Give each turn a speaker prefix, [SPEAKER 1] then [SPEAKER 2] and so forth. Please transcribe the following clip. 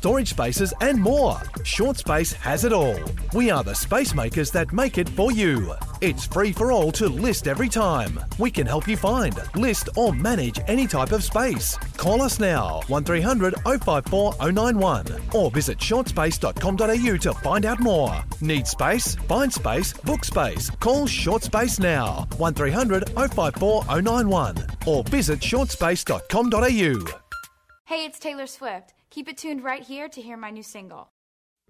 [SPEAKER 1] storage spaces and more. Short Space has it all. We are the space makers that make it for you. It's free for all to list every time. We can help you find, list or manage any type of space. Call us now, 1300 054 091 or visit shortspace.com.au to find out more. Need space? Find space, book space. Call Short Space now, 1300 054 091 or visit shortspace.com.au.
[SPEAKER 2] Hey, it's Taylor Swift. Keep it tuned right here to hear my new single.